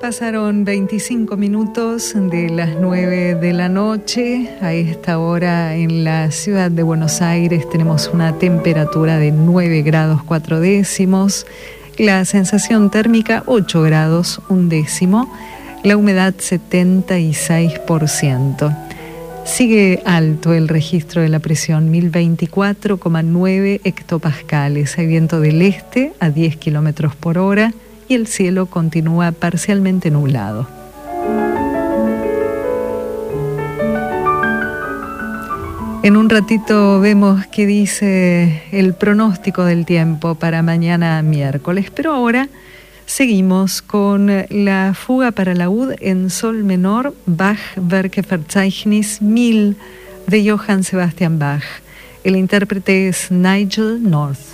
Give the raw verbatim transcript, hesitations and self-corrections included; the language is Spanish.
Pasaron veinticinco minutos de las nueve de la noche. A esta hora en la ciudad de Buenos Aires tenemos una temperatura de nueve grados cuatro décimos, la sensación térmica ocho grados un décimo, la humedad setenta y seis por ciento. Sigue alto el registro de la presión, mil veinticuatro coma nueve hectopascales. Hay viento del este a diez kilómetros por hora y el cielo continúa parcialmente nublado. En un ratito vemos qué dice el pronóstico del tiempo para mañana miércoles, pero ahora seguimos con la fuga para laúd en sol menor, Bach Werkverzeichnis mil de Johann Sebastian Bach. El intérprete es Nigel North.